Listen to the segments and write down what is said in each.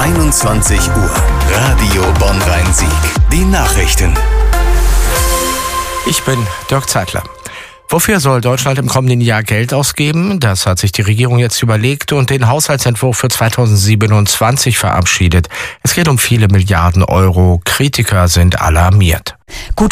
21 Uhr. Radio Bonn-Rhein-Sieg. Die Nachrichten. Ich bin Dirk Zeitler. Wofür soll Deutschland im kommenden Jahr Geld ausgeben? Das hat sich die Regierung jetzt überlegt und den Haushaltsentwurf für 2027 verabschiedet. Es geht um viele Milliarden Euro. Kritiker sind alarmiert. Gut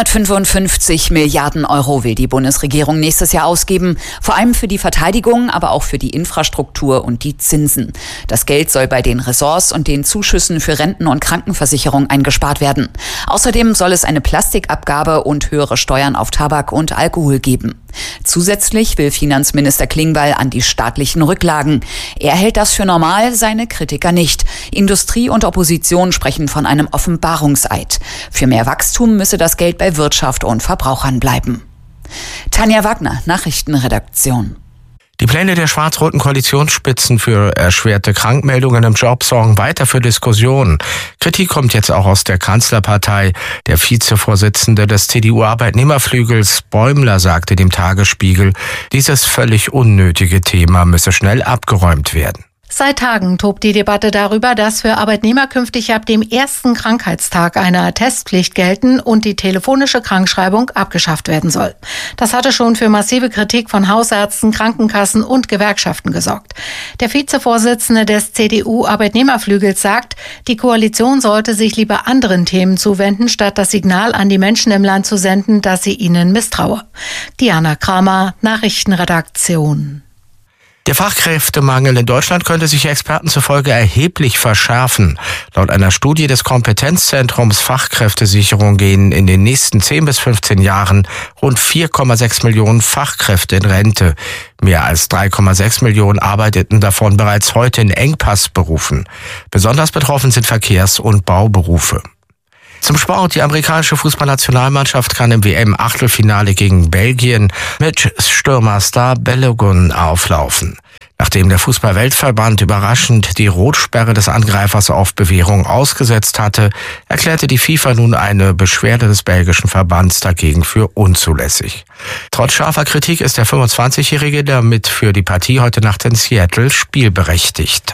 555 Milliarden Euro will die Bundesregierung nächstes Jahr ausgeben. Vor allem für die Verteidigung, aber auch für die Infrastruktur und die Zinsen. Das Geld soll bei den Ressorts und den Zuschüssen für Renten- und Krankenversicherung eingespart werden. Außerdem soll es eine Plastikabgabe und höhere Steuern auf Tabak und Alkohol geben. Zusätzlich will Finanzminister Klingbeil an die staatlichen Rücklagen. Er hält das für normal, seine Kritiker nicht. Industrie und Opposition sprechen von einem Offenbarungseid. Für mehr Wachstum müsse das Geld bei Wirtschaft und Verbrauchern bleiben. Tanja Wagner, Nachrichtenredaktion. Die Pläne der schwarz-roten Koalitionsspitzen für erschwerte Krankmeldungen im Job sorgen weiter für Diskussionen. Kritik kommt jetzt auch aus der Kanzlerpartei. Der Vizevorsitzende des CDU-Arbeitnehmerflügels Bäumler sagte dem Tagesspiegel, dieses völlig unnötige Thema müsse schnell abgeräumt werden. Seit Tagen tobt die Debatte darüber, dass für Arbeitnehmer künftig ab dem ersten Krankheitstag eine Testpflicht gelten und die telefonische Krankschreibung abgeschafft werden soll. Das hatte schon für massive Kritik von Hausärzten, Krankenkassen und Gewerkschaften gesorgt. Der Vizevorsitzende des CDU-Arbeitnehmerflügels sagt, die Koalition sollte sich lieber anderen Themen zuwenden, statt das Signal an die Menschen im Land zu senden, dass sie ihnen misstraue. Diana Kramer, Nachrichtenredaktion. Der Fachkräftemangel in Deutschland könnte sich Experten zufolge erheblich verschärfen. Laut einer Studie des Kompetenzzentrums Fachkräftesicherung gehen in den nächsten 10 bis 15 Jahren rund 4,6 Millionen Fachkräfte in Rente. Mehr als 3,6 Millionen arbeiteten davon bereits heute in Engpassberufen. Besonders betroffen sind Verkehrs- und Bauberufe. Zum Sport. Die amerikanische Fußballnationalmannschaft kann im WM-Achtelfinale gegen Belgien mit Stürmerstar Balogun auflaufen. Nachdem der Fußball-Weltverband überraschend die Rotsperre des Angreifers auf Bewährung ausgesetzt hatte, erklärte die FIFA nun eine Beschwerde des belgischen Verbands dagegen für unzulässig. Trotz scharfer Kritik ist der 25-Jährige damit für die Partie heute Nacht in Seattle spielberechtigt.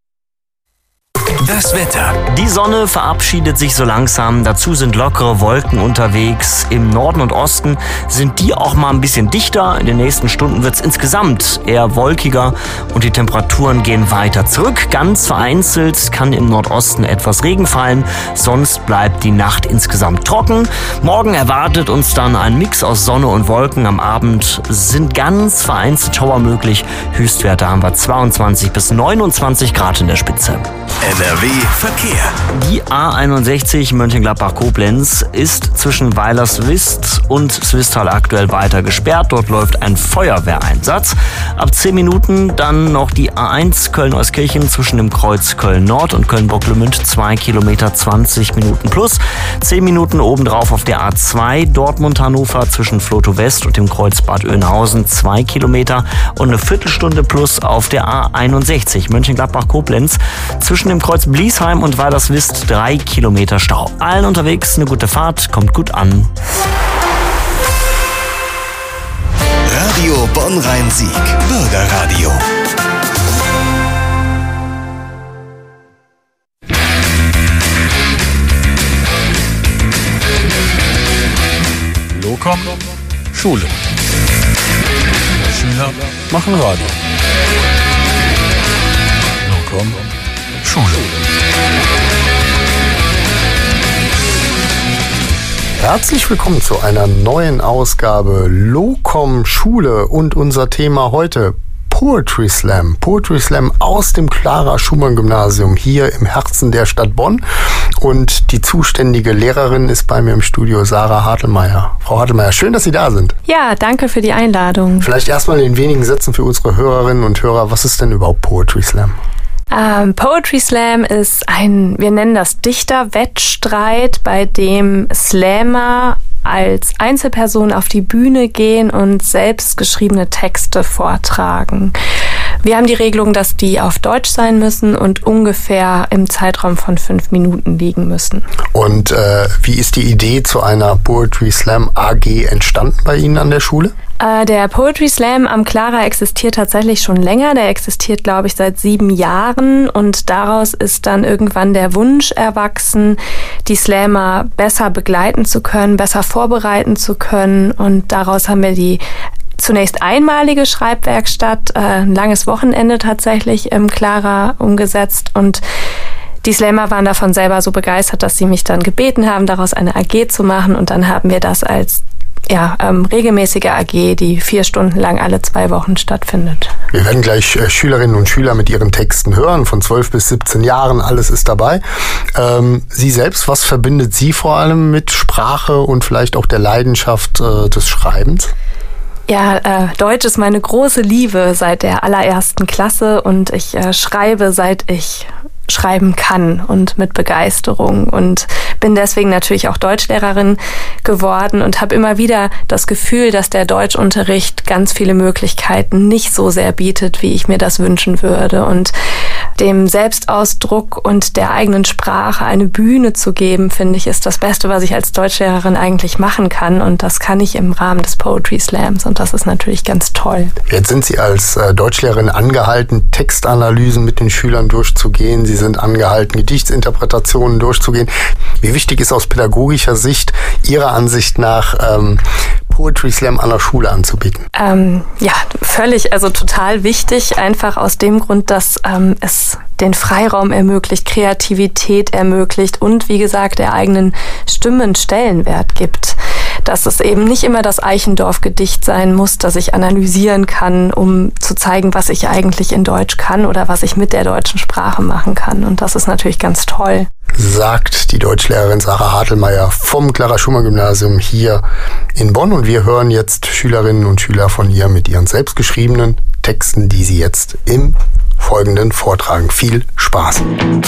Das Wetter. Die Sonne verabschiedet sich so langsam. Dazu sind lockere Wolken unterwegs. Im Norden und Osten sind die auch mal ein bisschen dichter. In den nächsten Stunden wird es insgesamt eher wolkiger und die Temperaturen gehen weiter zurück. Ganz vereinzelt kann im Nordosten etwas Regen fallen. Sonst bleibt die Nacht insgesamt trocken. Morgen erwartet uns dann ein Mix aus Sonne und Wolken. Am Abend sind ganz vereinzelt Schauer möglich. Höchstwerte haben wir 22 bis 29 Grad in der Spitze. NRW Verkehr. Die A61 Mönchengladbach-Koblenz ist zwischen Weilerswist und Swisttal aktuell weiter gesperrt. Dort läuft ein Feuerwehreinsatz. Ab 10 Minuten dann noch die A1 Köln-Euskirchen zwischen dem Kreuz Köln-Nord und Köln-Bocklemünd 2 Kilometer 20 Minuten plus. 10 Minuten obendrauf auf der A2 Dortmund-Hannover zwischen Floto West und dem Kreuz Bad Oeynhausen 2 Kilometer und eine Viertelstunde plus auf der A61 Mönchengladbach-Koblenz zwischen dem Kreuz Bliesheim und Weilerswist 3 Kilometer Stau. Allen unterwegs eine gute Fahrt, kommt gut an. Radio Bonn-Rhein-Sieg. Bürgerradio. Locom Schule. Schüler machen Radio. Locom Schule. Herzlich willkommen zu einer neuen Ausgabe Locom Schule und unser Thema heute Poetry Slam. Poetry Slam aus dem Clara-Schumann-Gymnasium hier im Herzen der Stadt Bonn. Und die zuständige Lehrerin ist bei mir im Studio, Sarah Hartelmeier. Frau Hartelmeier, schön, dass Sie da sind. Ja, danke für die Einladung. Vielleicht erstmal in wenigen Sätzen für unsere Hörerinnen und Hörer, was ist denn überhaupt Poetry Slam? Poetry Slam ist wir nennen das Dichterwettstreit, bei dem Slammer als Einzelperson auf die Bühne gehen und selbst geschriebene Texte vortragen. Wir haben die Regelung, dass die auf Deutsch sein müssen und ungefähr im Zeitraum von 5 Minuten liegen müssen. Und wie ist die Idee zu einer Poetry Slam AG entstanden bei Ihnen an der Schule? Der Poetry Slam am Clara existiert tatsächlich schon länger. Der existiert, glaube ich, seit 7 Jahren. Und daraus ist dann irgendwann der Wunsch erwachsen, die Slammer besser begleiten zu können, besser vorbereiten zu können. Und daraus haben wir die zunächst einmalige Schreibwerkstatt, ein langes Wochenende tatsächlich im Clara umgesetzt. Und die Slammer waren davon selber so begeistert, dass sie mich dann gebeten haben, daraus eine AG zu machen. Und dann haben wir das als regelmäßige AG, die 4 Stunden lang alle 2 Wochen stattfindet. Wir werden gleich Schülerinnen und Schüler mit ihren Texten hören, von 12 bis 17 Jahren, alles ist dabei. Sie selbst, was verbindet Sie vor allem mit Sprache und vielleicht auch der Leidenschaft des Schreibens? Ja, Deutsch ist meine große Liebe seit der allerersten Klasse und ich schreibe, seit ich schreiben kann und mit Begeisterung und bin deswegen natürlich auch Deutschlehrerin geworden und habe immer wieder das Gefühl, dass der Deutschunterricht ganz viele Möglichkeiten nicht so sehr bietet, wie ich mir das wünschen würde. Und dem Selbstausdruck und der eigenen Sprache eine Bühne zu geben, finde ich, ist das Beste, was ich als Deutschlehrerin eigentlich machen kann. Und das kann ich im Rahmen des Poetry Slams und das ist natürlich ganz toll. Jetzt sind Sie als Deutschlehrerin angehalten, Textanalysen mit den Schülern durchzugehen. Sie sind angehalten, Gedichtsinterpretationen durchzugehen. Wie wichtig ist aus pädagogischer Sicht Ihrer Ansicht nach Poetry Slam an der Schule anzubieten? Völlig, also total wichtig, einfach aus dem Grund, dass es den Freiraum ermöglicht, Kreativität ermöglicht und wie gesagt der eigenen Stimme einen Stellenwert gibt. Dass es eben nicht immer das Eichendorff-Gedicht sein muss, das ich analysieren kann, um zu zeigen, was ich eigentlich in Deutsch kann oder was ich mit der deutschen Sprache machen kann. Und das ist natürlich ganz toll. Sagt die Deutschlehrerin Sarah Hartelmeier vom Clara-Schumann-Gymnasium hier in Bonn. Und wir hören jetzt Schülerinnen und Schüler von ihr mit ihren selbstgeschriebenen Texten, die sie jetzt im Folgenden vortragen. Viel Spaß!